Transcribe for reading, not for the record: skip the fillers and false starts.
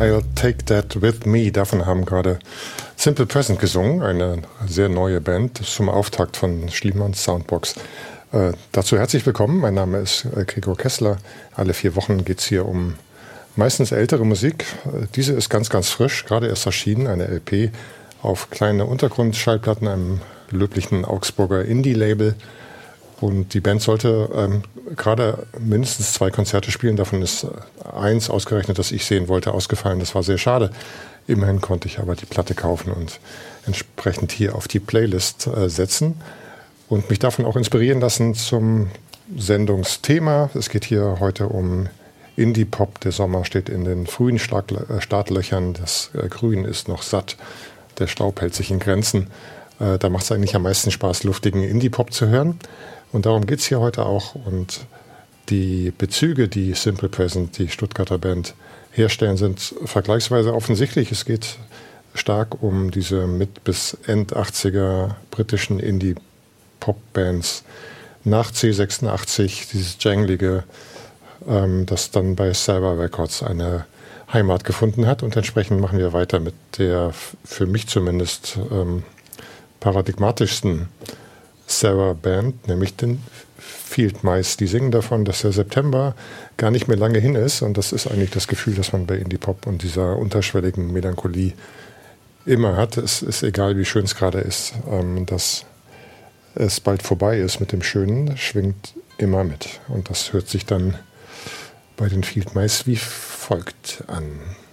I'll Take That With Me. Davon haben gerade Simple Present gesungen, eine sehr neue Band zum Auftakt von Schliemanns Soundbox. Dazu herzlich willkommen. Mein Name ist Gregor Kessler. Alle 4 Wochen geht es hier um meistens ältere Musik. Diese ist ganz, ganz frisch, gerade erst erschienen, eine LP auf kleine Untergrundschallplatten, einem löblichen Augsburger Indie-Label. Und die Band sollte gerade mindestens 2 Konzerte spielen. Davon ist eins ausgerechnet, das ich sehen wollte, ausgefallen. Das war sehr schade. Immerhin konnte ich aber die Platte kaufen und entsprechend hier auf die Playlist setzen und mich davon auch inspirieren lassen zum Sendungsthema. Es geht hier heute um Indie-Pop. Der Sommer steht in den frühen Startlöchern. Das Grün ist noch satt. Der Staub hält sich in Grenzen. Da macht es eigentlich am meisten Spaß, luftigen Indie-Pop zu hören. Und darum geht es hier heute auch. Und die Bezüge, die Simple Present, die Stuttgarter Band, herstellen, sind vergleichsweise offensichtlich. Es geht stark um diese Mit- bis End-80er britischen Indie-Pop-Bands nach C86, dieses Janglige, das dann bei Salva Records eine Heimat gefunden hat. Und entsprechend machen wir weiter mit der für mich zumindest paradigmatischsten Sarah-Band, nämlich den Field Mice. Die singen davon, dass der September gar nicht mehr lange hin ist. Und das ist eigentlich das Gefühl, das man bei Indie-Pop und dieser unterschwelligen Melancholie immer hat. Es ist egal, wie schön es gerade ist, dass es bald vorbei ist mit dem Schönen, schwingt immer mit. Und das hört sich dann bei den Field Mice wie folgt an.